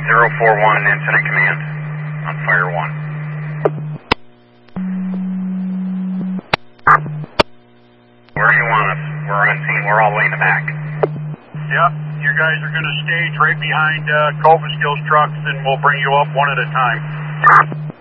041 Incident Command on Fire 1. Where do you want us? We're on scene. We're all the way in the back. Yep, you guys are going to stage right behind Coveskill's trucks, and we'll bring you up one at a time.